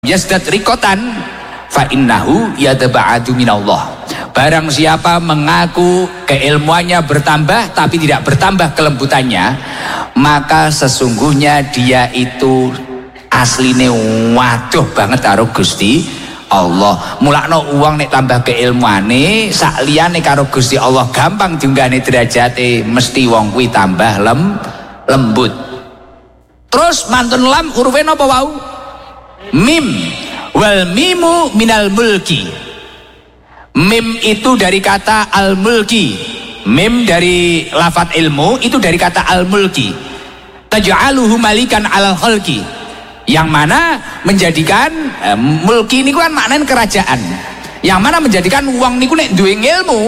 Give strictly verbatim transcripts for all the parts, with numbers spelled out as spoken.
Yasdad rikotan fa innahu yadba'adu minallah. Barang siapa mengaku keilmuannya bertambah tapi tidak bertambah kelembutannya, maka sesungguhnya dia itu asline waduh banget karo Gusti Allah. Mulakno uang nek tambah keilmuane sak liyane karo Gusti Allah gampang diunggahne derajate, mesti wong kuwi tambah lem lembut. Terus mantun lam hurufe napa wau? Mim. Wal mimu minal mulki. Mim itu dari kata al mulki. Mim dari lafat ilmu itu dari kata al mulki. Taj'aluhu malikan alal khalqi. Yang mana menjadikan eh, mulki ini kan maknanya kerajaan. Yang mana menjadikan uang niku nek duwe ilmu,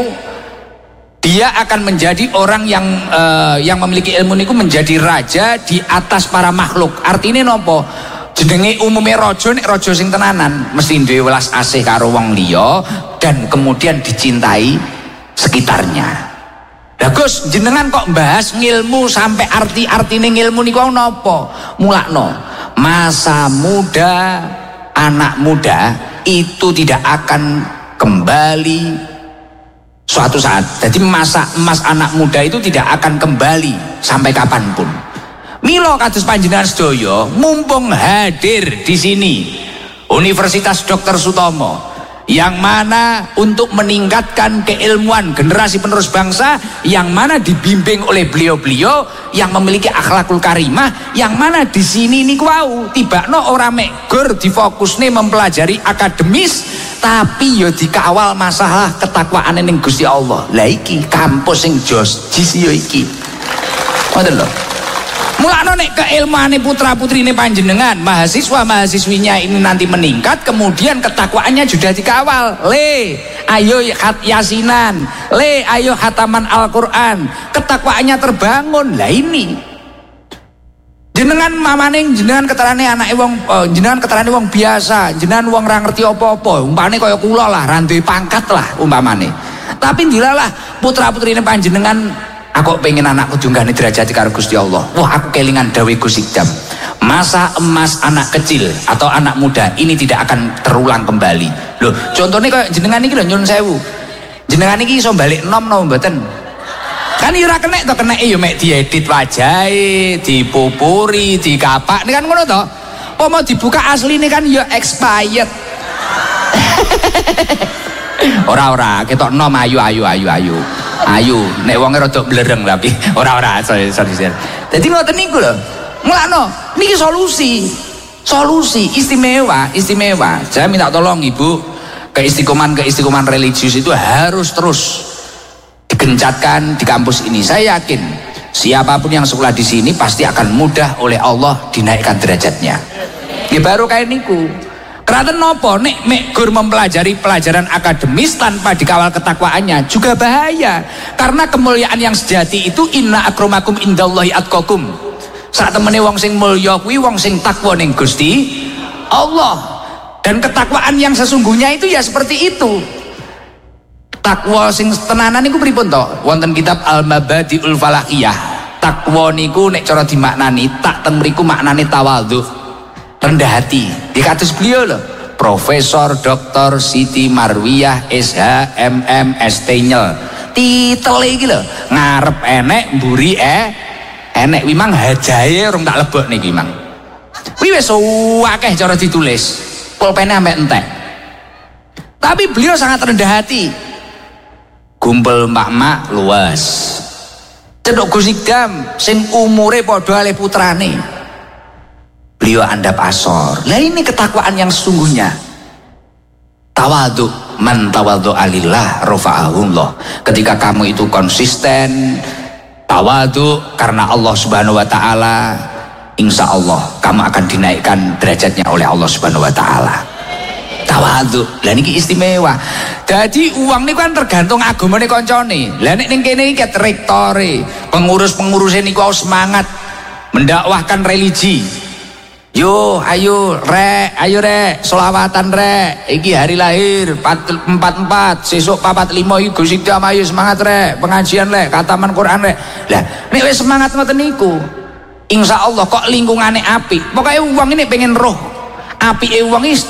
dia akan menjadi orang yang uh, yang memiliki ilmu niku menjadi raja di atas para makhluk. Artinya nopo? Jenenge umume raja nek raja sing tenanan mesti duwe welas asih karo wong liya dan kemudian dicintai sekitarnya. Lah Gus, jenengan kok bahas ngilmu sampai arti-artine ngilmu niku napa? Mulakno, masa muda anak muda itu tidak akan kembali suatu saat. Jadi masa emas anak muda itu tidak akan kembali sampai kapanpun. Milo kados panjenengan sedaya mumpung hadir di sini Universitas Doktor Sutomo, yang mana untuk meningkatkan keilmuan generasi penerus bangsa, yang mana dibimbing oleh beliau-beliau yang memiliki akhlakul karimah, yang mana di sini niku wau tibakno ora mek gur difokusne mempelajari akademis, tapi yo dikawal masalah ketakwaan ning Gusti Allah. Lah iki kampus sing jos jis yo iki. Ngoten lho. Mulakno nek keilmuane putra-putrine panjenengan, mahasiswa-mahasiswinya ini nanti meningkat, kemudian ketakwaannya sudah dikawal. Le, ayo yasinan, le, ayo hataman Al-Qur'an. Ketakwaannya terbangun. Lah ini. Jenengan mamane jenengan keterane anake wong oh, jenengan keterane wong biasa, jenengan wong ora ngerti apa-apa. Umpamane kaya kula lah, ra duwe pangkat lah umpamane. Tapi ndilalah putra-putrine panjenengan, aku pengen anakku diunggahne derajat karo Gusti Allah. Wah, aku kelingan dawuh Gus Ikdam. Masa emas anak kecil atau anak muda ini tidak akan terulang kembali. Loh, contohnya kayak jenengan iki lho nyun sewu. Jenengan iki iso balik nom napa mboten? Kan ora kenek to, keneke ya mek diedit wajahe, dipupuri, dikapak. Ini kan ngono to. Apa mau dibuka asline kan ya expired. Ora-ora, ketok nom ayu ayu ayu ayu. Ayu, nek wonge rada blereng tapi ora-ora sorry sorry. Dadi ngoten niku lho. Mulakno, niki solusi. Solusi istimewa, istimewa. Saya minta tolong Ibu, keistiqomahan-keistiqomahan religius itu harus terus digencatkan di kampus ini. Saya yakin siapapun yang sekolah di sini pasti akan mudah oleh Allah dinaikkan derajatnya. Ya baru kayak niku. Karena nopo nek mek gur mempelajari pelajaran akademis tanpa dikawal ketakwaannya juga bahaya. Karena kemuliaan yang sejati itu inna akramakum indallahi atqakum. Saat temene wong sing mulya kuwi wong sing takwa ning Gusti Allah. Dan ketakwaan yang sesungguhnya itu ya seperti itu. Takwa sing tenanan niku pripun to? Wonten kitab Al-Mabadiul Falaqiyah. Takwa niku nek cara dimaknani tak teng mriku maknane tawadhu. Rendah hati. Dikatus beliau loh, Profesor Doktor Siti Marwiyah S H M M S T nyel titel iki lho, ngarep enek mburi eh enek wimang hajae urung tak lebok niki mang. Kuwi wis akeh cara ditulis, pulpene ambek entek. Tapi beliau sangat rendah hati. Gumpel mak-mak luas. Cedhok Gus Ikdam sing umure padha ale putrane. Beliau andap asor. Lah ini ketakwaan yang sesungguhnya. Tawadhu, man tawadhu alillah rafa'ahullah. Ketika kamu itu konsisten tawadhu karena Allah Subhanahu wa taala, insya Allah kamu akan dinaikkan derajatnya oleh Allah Subhanahu wa taala. Tawadhu. Lah niki istimewa. Jadi uang niku kan tergantung agamane kancane. Lah nek ning kene iki rektore, pengurus-pengurusnya niku semangat mendakwahkan religi. Yo, ayo rek, ayo rek, solawatan rek. Iki hari lahir empat empat, sesuk papat lima iki Gus Ikdam ayo semangat rek, pengajian rek, khataman Quran rek. Lah, nek wis semangat ngoten niku, insya Allah kok lingkungannya apik. Pokoknya uang ini pengen roh apike wong iki